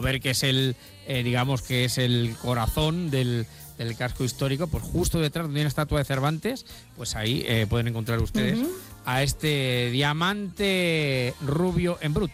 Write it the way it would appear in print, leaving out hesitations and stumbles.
ver que es el, digamos que es el corazón del casco histórico, pues justo detrás donde hay una estatua de Cervantes, pues ahí pueden encontrar ustedes a este diamante rubio en bruto.